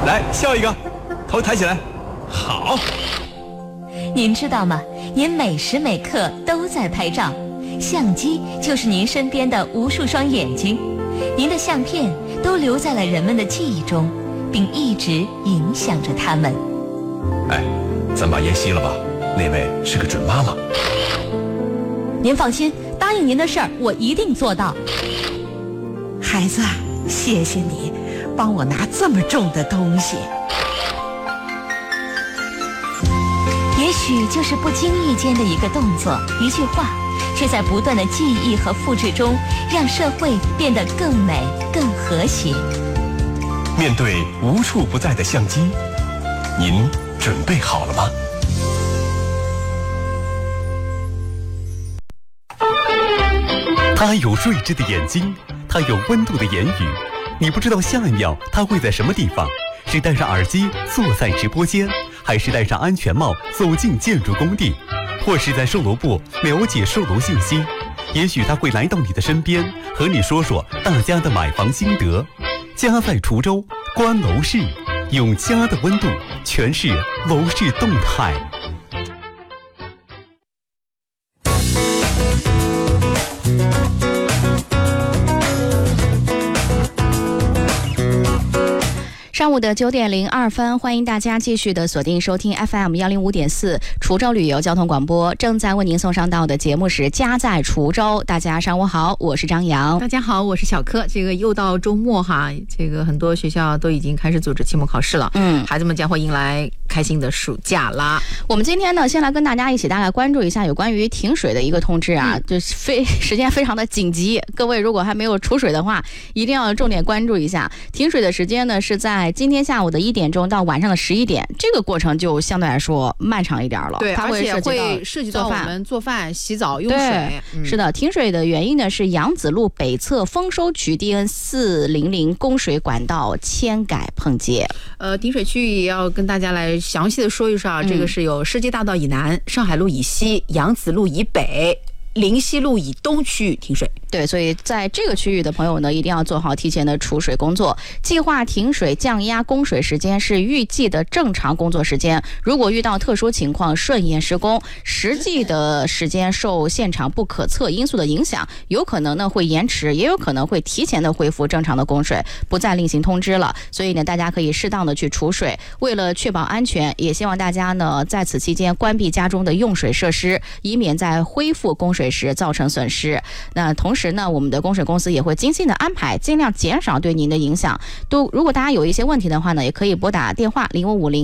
来笑一个，头抬起来，好。 您知道吗？您每时每刻都在拍照，相机就是您身边的无数双眼睛，您的相片都留在了人们的记忆中，并一直影响着他们。 哎，咱把烟熄了吧，那位是个准妈妈。 您放心，答应您的事儿我一定做到。 孩子，谢谢你帮我拿这么重的东西。 也许就是不经意间的一个动作，一句话，却在不断的记忆和复制中，让社会变得更美、更和谐。 面对无处不在的相机，您准备好了吗？ 他有睿智的眼睛，他有温度的言语，你不知道下一秒他会在什么地方，是戴上耳机坐在直播间，还是戴上安全帽走进建筑工地，或是在售楼部了解售楼信息。也许他会来到你的身边，和你说说大家的买房心得。家在滁州，观楼市，用家的温度诠释楼市动态。 上午的9点02分，欢迎大家继续的锁定收听 FM105.4滁州旅游交通广播。正在为您送上到的节目是家在滁州。大家上午好，我是张扬。 大家好，我是小柯。这个又到周末哈，这个很多学校都已经开始组织期末考试了，孩子们将会迎来开心的暑假啦。 我们今天呢，先来跟大家一起大概关注一下有关于停水的一个通知啊，就是时间非常的紧急，各位如果还没有储水的话，一定要重点关注一下。停水的时间呢是在今天下午的1点钟到晚上的11点，这个过程就相对来说漫长一点了。 对， 它而且会涉及到我们做饭、洗澡、用水。 是的，停水的原因呢是扬子路北侧丰收渠 DN400供水管道迁改碰接。 停水区域也要跟大家来详细的说一说啊，这个是有世界大道以南、上海路以西、扬子路以北、临溪路以东区域停水。 对，所以在这个区域的朋友呢，一定要做好提前的储水工作。计划停水降压供水时间是预计的正常工作时间，如果遇到特殊情况顺延施工，实际的时间受现场不可测因素的影响，有可能呢会延迟，也有可能会提前的恢复正常的供水，不再另行通知了。所以呢，大家可以适当的去储水。为了确保安全，也希望大家呢在此期间关闭家中的用水设施，以免在恢复供水时造成损失。那同时呢，我们的供水公司也会精心的安排，尽量减少对您的影响。如果大家有一些问题的话呢，也可以拨打电话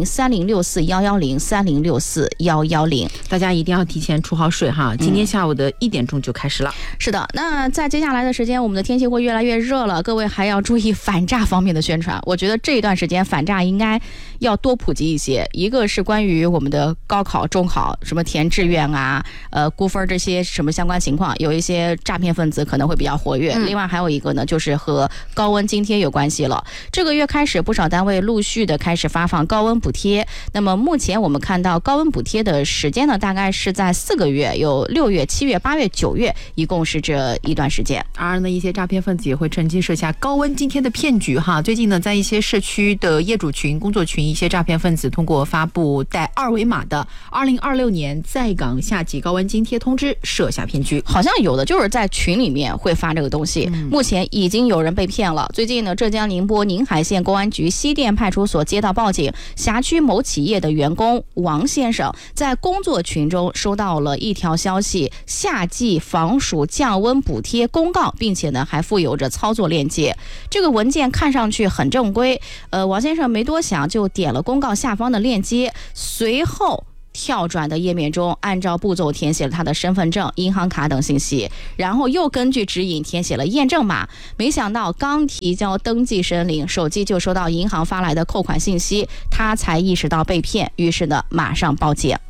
055030641103064110。 大家一定要提前储好水哈，今天下午的1点钟就开始了。 是的，那在接下来的时间，我们的天气会越来越热了，各位还要注意反诈方面的宣传。我觉得这一段时间反诈应该要多普及一些。一个是关于我们的高考、中考，什么填志愿啊、估分这些什么相关情况，有一些诈骗分子可能会比较活跃。另外还有一个呢，就是和高温津贴有关系了。这个月开始，不少单位陆续的开始发放高温补贴。那么目前我们看到高温补贴的时间呢，大概是在4个月，有6月、7月、8月、9月，一共是这一段时间。 而呢，一些诈骗分子也会趁机设下高温津贴的骗局哈。最近呢，在一些社区的业主群、工作群，一些诈骗分子通过发布带2维码的2026年在岗夏季高温津贴通知设下骗局。 好像有的就是在群里面会发这个东西，目前已经有人被骗了。最近呢，浙江宁波宁海县公安局西店派出所接到报警，辖区某企业的员工王先生在工作群中收到了一条消息，夏季防暑降温补贴公告，并且呢还附有着操作链接。这个文件看上去很正规，王先生没多想就点了公告下方的链接，随后跳转的页面中，按照步骤填写了他的身份证、银行卡等信息，然后又根据指引填写了验证码。没想到刚提交登记申领，手机就收到银行发来的扣款信息，他才意识到被骗，于是呢马上报警。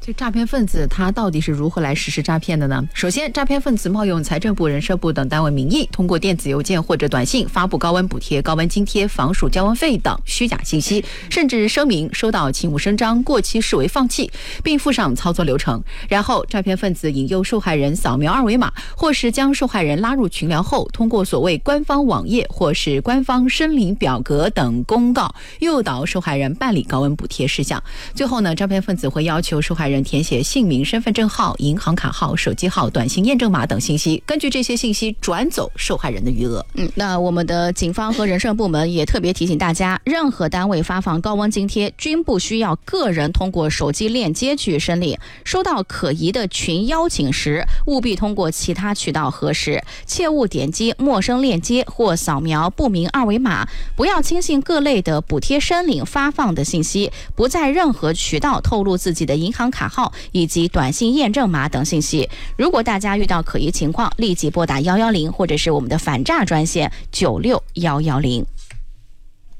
这诈骗分子他到底是如何来实施诈骗的呢？首先，诈骗分子冒用财政部、人社部等单位名义，通过电子邮件或者短信发布高温补贴、高温津贴、房署交温费等虚假信息，甚至声明收到请勿声张、过期视为放弃，并附上操作流程。然后，诈骗分子引诱受害人扫描二维码，或是将受害人拉入群聊后，通过所谓官方网页或是官方申领表格等公告，诱导受害人办理高温补贴事项。最后呢，诈骗分子会要求受害人填写姓名、身份证号、银行卡号、手机号、短信验证码等信息，根据这些信息转走受害人的余额。 那我们的警方和人社部门也特别提醒大家，任何单位发放高温津贴均不需要个人通过手机链接去申领，收到可疑的群邀请时，务必通过其他渠道核实，切勿点击陌生链接或扫描不明二维码，不要轻信各类的补贴申领发放的信息，不在任何渠道透露自己的银行卡号以及短信验证码等信息。如果大家遇到可疑情况，立即拨打110或者是我们的反诈专线96110。